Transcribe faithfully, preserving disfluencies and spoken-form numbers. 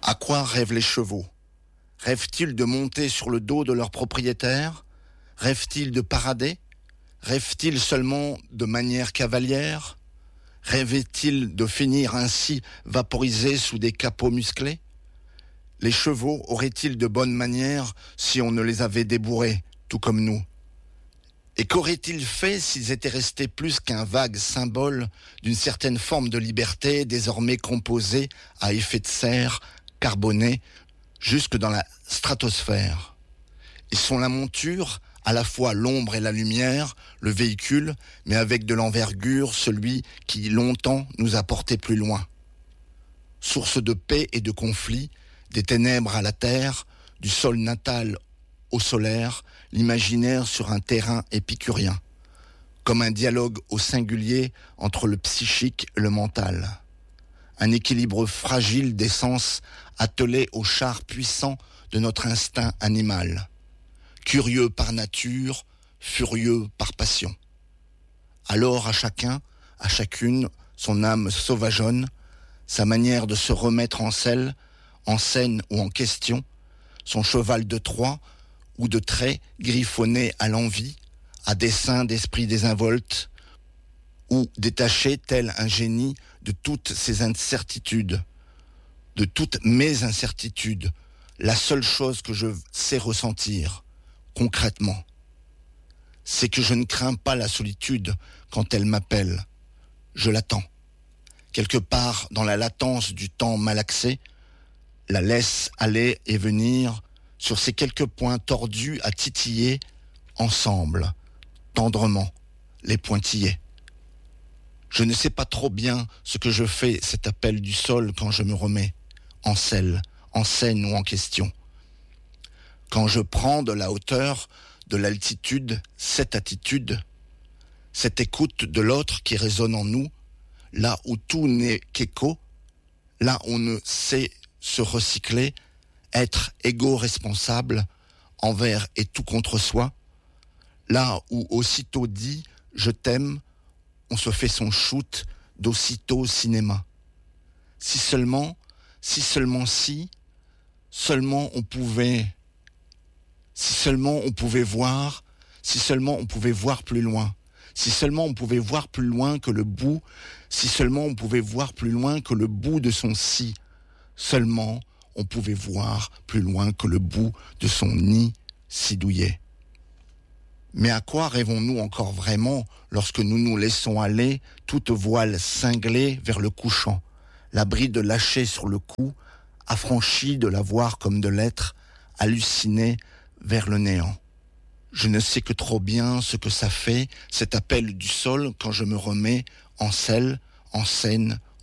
À quoi rêvent les chevaux ? Rêvent-ils de monter sur le dos de leur propriétaire ? Rêvent-ils de parader ? Rêvent-ils seulement de manière cavalière ? Rêvaient-ils de finir ainsi vaporisés sous des capots musclés ? Les chevaux auraient-ils de bonnes manières si on ne les avait débourrés, tout comme nous ? Et qu'auraient-ils fait s'ils étaient restés plus qu'un vague symbole d'une certaine forme de liberté désormais composée à effet de serre, carbonée, jusque dans la stratosphère ? Ils sont la monture, à la fois l'ombre et la lumière, le véhicule, mais avec de l'envergure, celui qui longtemps nous a portés plus loin. Source de paix et de conflit, des ténèbres à la terre, du sol natal au solaire, l'imaginaire sur un terrain épicurien, comme un dialogue au singulier entre le psychique et le mental. Un équilibre fragile des sens attelé au char puissant de notre instinct animal, curieux par nature, furieux par passion. Alors à chacun, à chacune, son âme sauvageonne, sa manière de se remettre en selle, en scène ou en question, son cheval de Troie ou de trait griffonné à l'envi, à dessein d'esprit désinvolte, ou détaché tel un génie de toutes ses incertitudes, de toutes mes incertitudes, la seule chose que je sais ressentir, concrètement, c'est que je ne crains pas la solitude quand elle m'appelle. Je l'attends. Quelque part dans la latence du temps malaxé, la laisse aller et venir sur ces quelques points tordus à titiller ensemble, tendrement, les pointillés. Je ne sais pas trop bien ce que je fais cet appel du sol quand je me remets, en selle, en scène ou en question. Quand je prends de la hauteur, de l'altitude, cette attitude, cette écoute de l'autre qui résonne en nous, là où tout n'est qu'écho, là où on ne sait se recycler, être égo-responsable envers et tout contre soi, là où aussitôt dit « je t'aime », on se fait son shoot d'aussitôt cinéma. Si seulement, si seulement si, seulement on pouvait, si seulement on pouvait voir, si seulement on pouvait voir plus loin, si seulement on pouvait voir plus loin que le bout, si seulement on pouvait voir plus loin que le bout de son si, seulement on pouvait voir plus loin que le bout de son nid si douillet. Mais à quoi rêvons-nous encore vraiment lorsque nous nous laissons aller, toute voile cinglée vers le couchant, la bride lâchée sur le cou, affranchie de la voir comme de l'être, hallucinée vers le néant. Je ne sais que trop bien ce que ça fait, cet appel du sol quand je me remets en selle, en scène